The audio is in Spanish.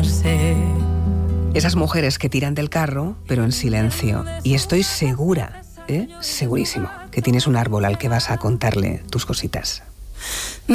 marcharse. Esas mujeres que tiran del carro, pero en silencio. Y estoy segura, segurísimo, que tienes un árbol al que vas a contarle tus cositas.